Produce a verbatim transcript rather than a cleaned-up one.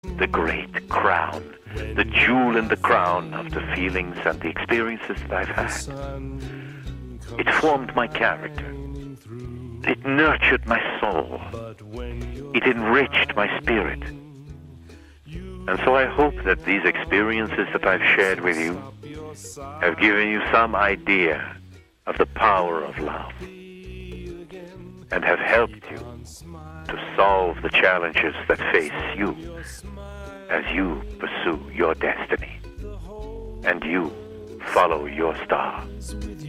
the great crown, the jewel in the crown of the feelings and the experiences that I've had. It formed my character. It nurtured my soul. It enriched my spirit. And so I hope that these experiences that I've shared with you have given you some idea of the power of love and have helped you to solve the challenges that face you as you pursue your destiny and you follow your star.